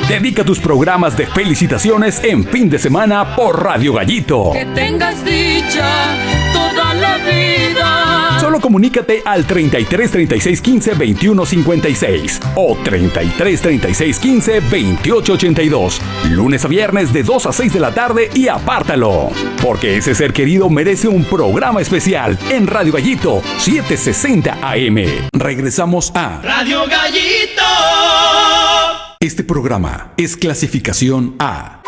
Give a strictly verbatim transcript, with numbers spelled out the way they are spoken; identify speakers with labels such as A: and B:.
A: Dedica tus programas de felicitaciones en fin de semana por Radio Gallito.
B: Que tengas dicha toda la vida.
A: Solo comunícate al treinta y tres, treinta y seis, quince, veintiuno, cincuenta y seis o treinta y tres, treinta y seis, quince, veintiocho, ochenta y dos. Lunes a viernes de dos a seis de la tarde y apártalo. Porque ese ser querido merece un programa especial en Radio Gallito setecientos sesenta A M. Regresamos a
C: Radio Gallito.
A: Este programa es clasificación A,